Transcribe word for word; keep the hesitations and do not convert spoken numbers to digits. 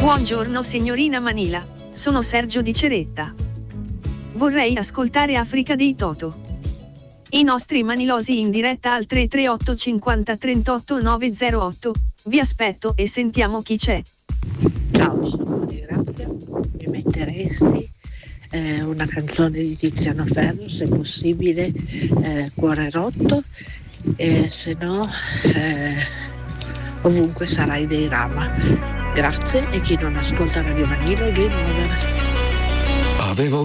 Buongiorno signorina Manila, sono Sergio di Ceretta. Vorrei ascoltare Africa dei Toto. I nostri manilosi in diretta al tre tre otto cinquanta trentotto nove zero otto. Vi aspetto e sentiamo chi c'è. Ciao, sono di Grazia. Mi metteresti eh, una canzone di Tiziano Ferro, se possibile, eh, Cuore rotto, e se no eh, Ovunque sarai dei Rama. Grazie, e chi non ascolta Radio Manila, game over. Avevo